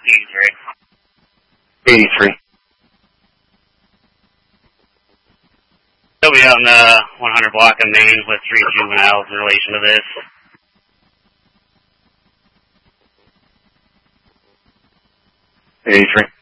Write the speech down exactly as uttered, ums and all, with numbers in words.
eighty-three. eighty-three. He'll be out in the one hundred block of Maine with three juveniles in relation to this. eighty-three.